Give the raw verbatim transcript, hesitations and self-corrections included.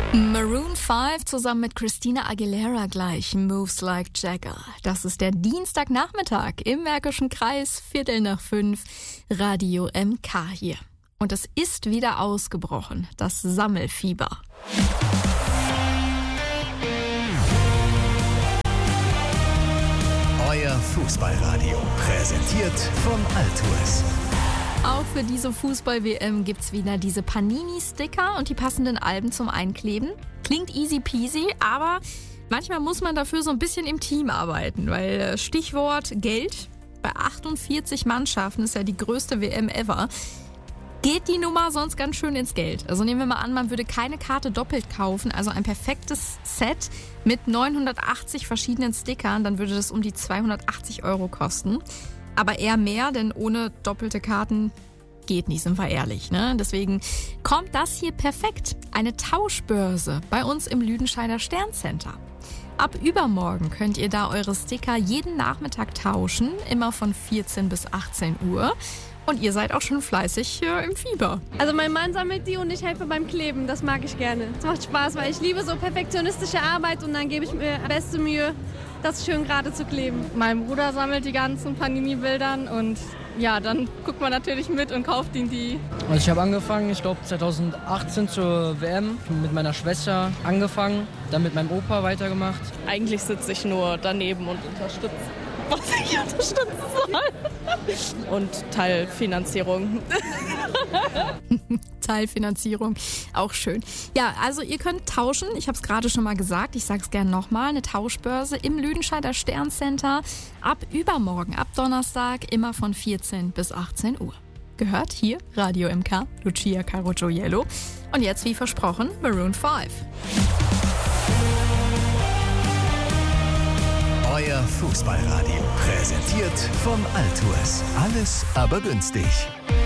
Maroon fünf zusammen mit Christina Aguilera gleich, Moves Like Jagger. Das ist der Dienstagnachmittag im Märkischen Kreis, Viertel nach fünf, Radio M K hier. Und es ist wieder ausgebrochen, das Sammelfieber. Euer Fußballradio, präsentiert von Altours. Auch für diese Fußball-W M gibt's wieder diese Panini-Sticker und die passenden Alben zum Einkleben. Klingt easy peasy, aber manchmal muss man dafür so ein bisschen im Team arbeiten, weil Stichwort Geld, bei achtundvierzig Mannschaften ist ja die größte W M ever, geht die Nummer sonst ganz schön ins Geld. Also nehmen wir mal an, man würde keine Karte doppelt kaufen, also ein perfektes Set mit neunhundertachtzig verschiedenen Stickern, dann würde das um die zweihundertachtzig Euro kosten. Aber eher mehr, denn ohne doppelte Karten geht nicht, sind wir ehrlich, ne? Deswegen kommt das hier perfekt. Eine Tauschbörse bei uns im Lüdenscheider Sterncenter. Ab übermorgen könnt ihr da eure Sticker jeden Nachmittag tauschen, immer von vierzehn bis achtzehn Uhr. Und ihr seid auch schon fleißig äh, im Fieber. Also mein Mann sammelt die und ich helfe beim Kleben. Das mag ich gerne. Es macht Spaß, weil ich liebe so perfektionistische Arbeit und dann gebe ich mir beste Mühe, das schön gerade zu kleben. Mein Bruder sammelt die ganzen Panini-Bildern und ja, dann guckt man natürlich mit und kauft ihn die. Also ich habe angefangen, ich glaube zweitausendachtzehn zur W M, mit meiner Schwester angefangen, dann mit meinem Opa weitergemacht. Eigentlich sitze ich nur daneben und unterstütze, was ich unterstützen soll. Und Teilfinanzierung. Teilfinanzierung, auch schön. Ja, also ihr könnt tauschen, ich habe es gerade schon mal gesagt, ich sage es gerne nochmal, eine Tauschbörse im Lüdenscheider Sterncenter ab übermorgen, ab Donnerstag, immer von vierzehn bis achtzehn Uhr. Gehört hier Radio M K, Lucia Caro Gioiello. Und jetzt, wie versprochen, Maroon fünf. Euer Fußballradio, präsentiert von Altours. Alles aber günstig.